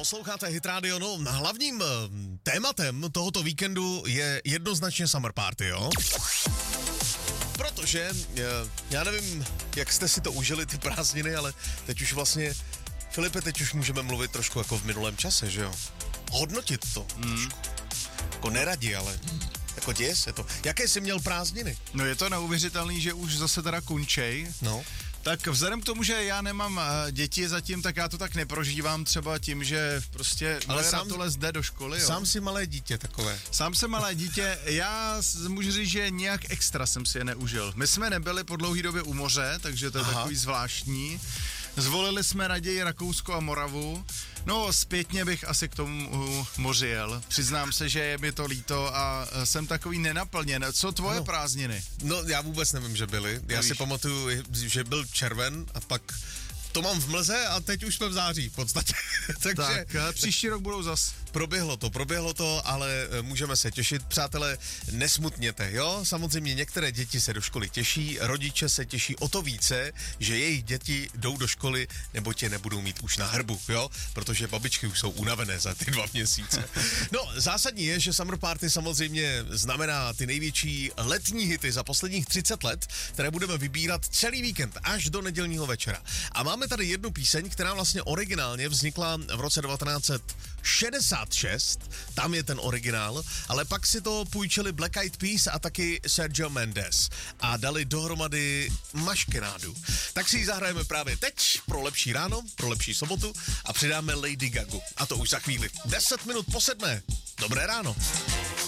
Posloucháte Hit Radio, no hlavním tématem tohoto víkendu je jednoznačně Summer Party, jo? Protože, já nevím, jak jste si to užili ty prázdniny, ale teď už vlastně, Filipe, teď už můžeme mluvit trošku jako v minulém čase, že jo? Hodnotit to trošku. Jako neradi, ale jako děje se to. Jaké jsi měl prázdniny? No je to neuvěřitelný, že už zase teda končej. No. Tak vzhledem k tomu, že já nemám děti zatím, tak já to tak neprožívám třeba tím, že prostě ale sám tohle jde do školy. Sám si malé dítě takové. Sám jsem malé dítě, já můžu říct, že nějak extra jsem si je neužil. My jsme nebyli po dlouhý době u moře, takže to je takový zvláštní. Zvolili jsme raději Rakousko a Moravu. No, zpětně bych asi k tomu moři jel. Přiznám se, že je mi to líto a jsem takový nenaplněn. Co tvoje prázdniny? No, já vůbec nevím, že byly. Já si pamatuju, že byl červen a pak to mám v mlze a teď už jsme v září v podstatě. Takže tak, příští rok budou zas. Proběhlo to, ale můžeme se těšit. Přátelé, nesmutněte, jo? Samozřejmě některé děti se do školy těší, rodiče se těší o to více, že jejich děti jdou do školy, nebo tě nebudou mít už na hrbu, jo? Protože babičky už jsou unavené za ty 2 měsíce. No, zásadní je, že Summer Party samozřejmě znamená ty největší letní hity za posledních 30 let, které budeme vybírat celý víkend až do nedělního večera. A máme tady jednu píseň, která vlastně originálně vznikla v roce 1966, tam je ten originál, ale pak si to půjčili Black Eyed Peas a taky Sergio Mendes a dali dohromady maškenádu. Tak si ji zahrajeme právě teď pro lepší ráno, pro lepší sobotu a přidáme Lady Gagu. A to už za chvíli. 10 minut po 7. Dobré ráno.